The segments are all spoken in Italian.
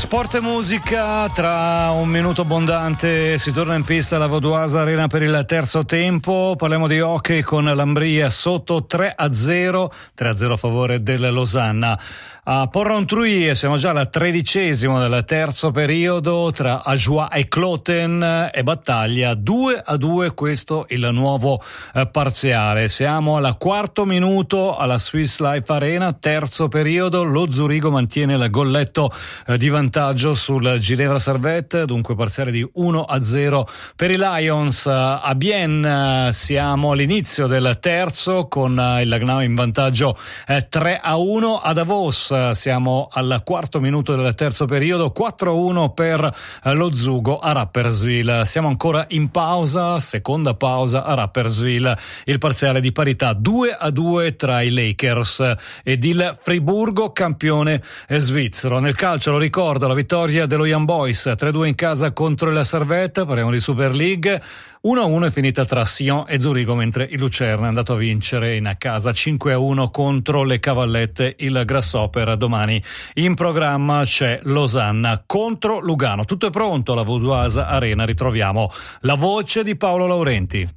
Sport e musica, tra un minuto abbondante si torna in pista alla Vaudoise Arena per il terzo tempo. Parliamo di hockey con l'Ambria sotto 3-0 a favore del Losanna. A Porrentruy siamo già alla 13ª del terzo periodo tra Ajoie e Cloten e battaglia 2-2, questo il nuovo parziale. Siamo al quarto minuto alla Swiss Life Arena, terzo periodo, lo Zurigo mantiene il golletto di vantaggio sul Ginevra Servette, dunque parziale di 1-0 per i Lions. A Bienne siamo all'inizio del terzo con il Gnau in vantaggio 3-1. A Davos siamo al quarto minuto del terzo periodo, 4-1 per lo Zugo a Rapperswil. Siamo ancora in pausa, seconda pausa a Rapperswil, il parziale di parità 2-2 tra i Lakers ed il Friburgo, campione svizzero. Nel calcio, lo ricordo, la vittoria dello Young Boys 3-2 in casa contro il Servette, parliamo di Super League. 1-1 è finita tra Sion e Zurigo, mentre il Lucerna è andato a vincere in casa 5-1 contro le Cavallette. Il Grasshopper domani in programma c'è Losanna contro Lugano. Tutto è pronto alla Vaudoise Arena, ritroviamo la voce di Paolo Laurenti.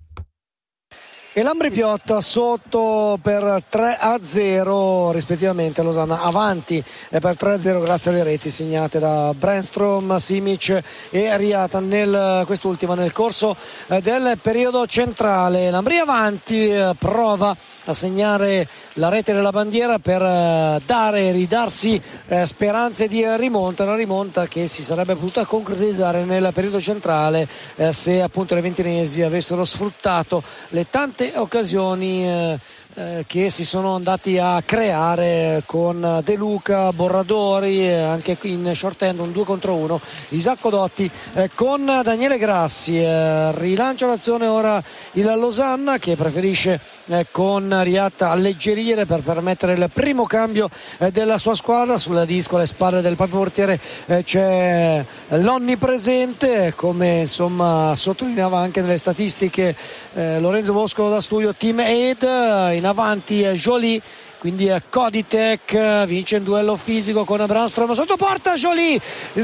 E l'Ambri Piotta sotto per 3-0 rispettivamente, Losanna avanti per 3-0 grazie alle reti segnate da Brännström, Simic e Riata quest'ultima nel corso del periodo centrale. L'Ambri avanti, prova a segnare la rete della bandiera per ridarsi speranze di rimonta, una rimonta che si sarebbe potuta concretizzare nel periodo centrale se appunto le ventinesi avessero sfruttato le tante occasioni che si sono andati a creare con De Luca, Borradori, anche qui in short end un 2 contro 1, Isacco Dotti con Daniele Grassi. Rilancia l'azione ora il Losanna che preferisce con Riatta alleggerire per permettere il primo cambio della sua squadra. Sulla disco alle spalle del proprio portiere c'è l'onnipresente, come insomma sottolineava anche nelle statistiche Lorenzo Bosco da studio Team Aid. In avanti Joly, quindi Koditek vince il duello fisico con Brännström sotto porta. Joly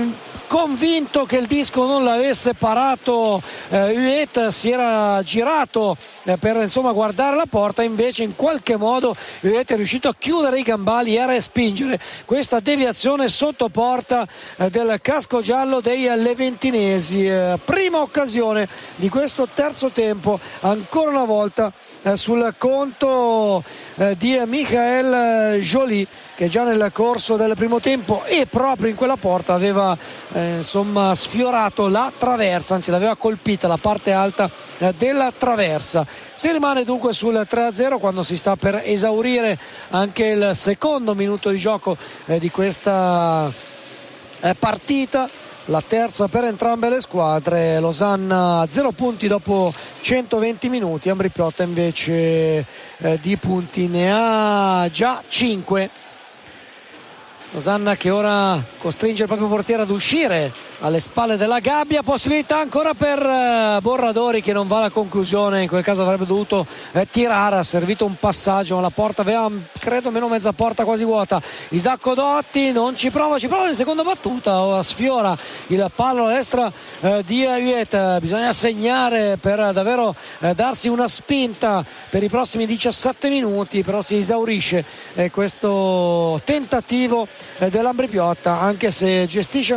convinto che il disco non l'avesse parato, Huet si era girato per insomma guardare la porta, invece in qualche modo Huet è riuscito a chiudere i gambali e a respingere questa deviazione sotto porta del casco giallo dei leventinesi. Prima occasione di questo terzo tempo, ancora una volta sul conto di Michael Joly, che già nel corso del primo tempo e proprio in quella porta aveva insomma sfiorato la traversa, anzi l'aveva colpita la parte alta della traversa. Si rimane dunque sul 3-0 quando si sta per esaurire anche il secondo minuto di gioco di questa partita, la terza per entrambe le squadre. Losanna 0 punti dopo 120 minuti, Ambri Piotta invece di punti ne ha già 5. Losanna che ora costringe il proprio portiere ad uscire alle spalle della gabbia, possibilità ancora per Borradori che non va alla conclusione, in quel caso avrebbe dovuto tirare, ha servito un passaggio ma la porta aveva credo meno mezza porta quasi vuota. Isacco Dotti non ci prova in seconda battuta, ora sfiora il palo alla destra di Huet. Bisogna segnare per davvero darsi una spinta per i prossimi 17 minuti, però si esaurisce questo tentativo dell'Ambri Piotta, anche se gestisce